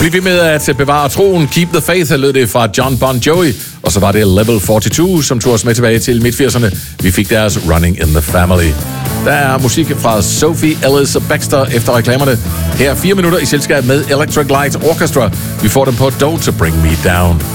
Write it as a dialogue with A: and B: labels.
A: Bliv ved med at bevare troen. Keep the faith, lød det fra John Bon Jovi. Og så var det Level 42, som tog os med tilbage til midt-80'erne. Vi fik deres Running in the Family. Der er musik fra Sophie Ellis og Baxter efter reklamerne. Her 4 minutter i selskab med Electric Light Orchestra. Vi får dem på Don't Bring Me Down.